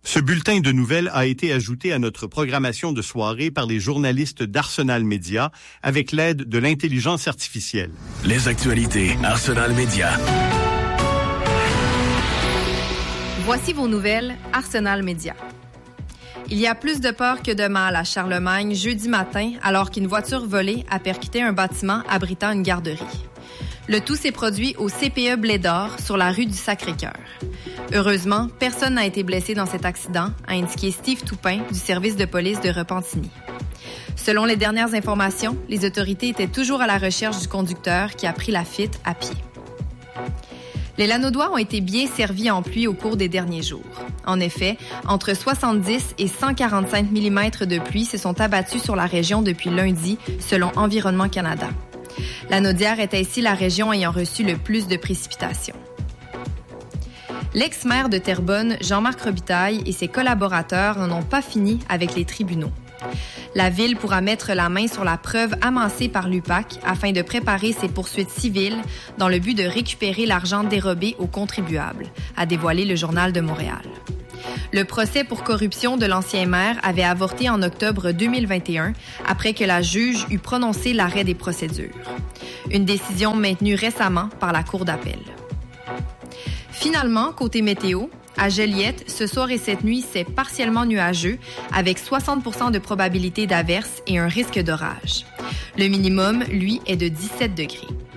Ce bulletin de nouvelles a été ajouté à notre programmation de soirée par les journalistes d'Arsenal Média avec l'aide de l'intelligence artificielle. Les actualités Arsenal Média. Voici vos nouvelles Arsenal Média. Il y a plus de peur que de mal à Charlemagne jeudi matin alors qu'une voiture volée a percuté un bâtiment abritant une garderie. Le tout s'est produit au CPE Blédard sur la rue du Sacré-Cœur. Heureusement, personne n'a été blessé dans cet accident, a indiqué Steve Toupin du service de police de Repentigny. Selon les dernières informations, les autorités étaient toujours à la recherche du conducteur qui a pris la fuite à pied. Les Lanaudois ont été bien servis en pluie au cours des derniers jours. En effet, entre 70 et 145 mm de pluie se sont abattus sur la région depuis lundi, selon Environnement Canada. Lanaudière est ainsi la région ayant reçu le plus de précipitations. L'ex-maire de Terrebonne, Jean-Marc Robitaille, et ses collaborateurs n'en ont pas fini avec les tribunaux. La Ville pourra mettre la main sur la preuve amassée par l'UPAC afin de préparer ses poursuites civiles dans le but de récupérer l'argent dérobé aux contribuables, a dévoilé le Journal de Montréal. Le procès pour corruption de l'ancien maire avait avorté en octobre 2021 après que la juge eut prononcé l'arrêt des procédures. Une décision maintenue récemment par la Cour d'appel. Finalement, côté météo, à Joliette, ce soir et cette nuit, c'est partiellement nuageux avec 60% de probabilité d'averse et un risque d'orage. Le minimum, lui, est de 17 degrés.